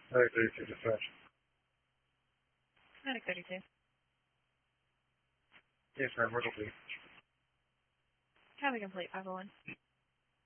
Very 32 dispatch. Medic 32. Yes, ma'am, Myrtle Beach. Copy complete, 501.